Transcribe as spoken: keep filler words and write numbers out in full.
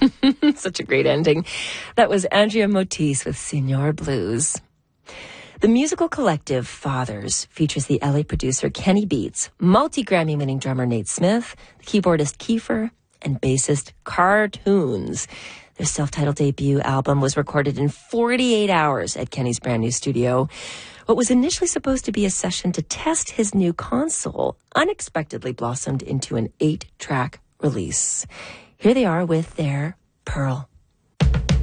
Such a great ending. That was Andrea Motis with Señor Blues. The musical collective Fathers features the L A producer Kenny Beats, multi-Grammy winning drummer Nate Smith, the keyboardist Kiefer, and bassist Cartoons. Their self-titled debut album was recorded in forty-eight hours at Kenny's brand new studio. What was initially supposed to be a session to test his new console unexpectedly blossomed into an eight-track release. Here they are with their Pearl.